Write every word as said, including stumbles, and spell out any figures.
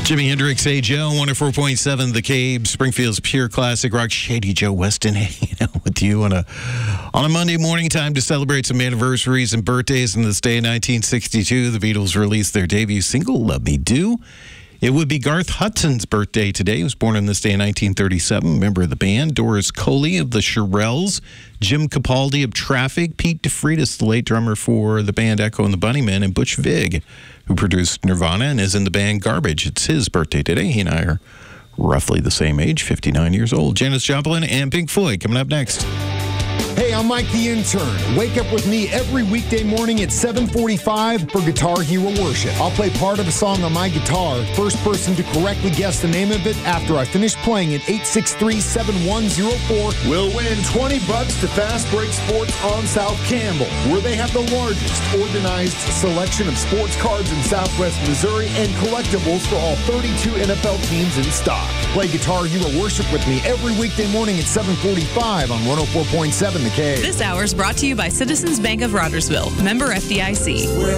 Jimi Hendrix, Hey Joe, one oh four point seven The Cave, Springfield's pure classic rock. Shady Joe Weston hanging out with you on a on a Monday morning. Time to celebrate some anniversaries and birthdays. In this day in nineteen sixty-two, the Beatles released their debut single, Love Me Do. It would be Garth Hudson's birthday today. He was born on this day in nineteen thirty-seven, member of the band. Doris Coley of the Shirelles, Jim Capaldi of Traffic, Pete DeFreitas, the late drummer for the band Echo and the Bunnymen, and Butch Vig, who produced Nirvana and is in the band Garbage. It's his birthday today. He and I are roughly the same age, fifty-nine years old. Janis Joplin and Pink Floyd coming up next. Hey, I'm Mike the Intern. Wake up with me every weekday morning at seven forty-five for Guitar Hero Worship. I'll play part of a song on my guitar. First person to correctly guess the name of it after I finish playing at eight six three, seven one zero four will win twenty bucks to Fast Break Sports on South Campbell, where they have the largest organized selection of sports cards in Southwest Missouri and collectibles for all thirty-two N F L teams in stock. Play Guitar Hero Worship with me every weekday morning at seven forty-five on one oh four point seven The Cave. This hour is brought to you by Citizens Bank of Rogersville, member F D I C.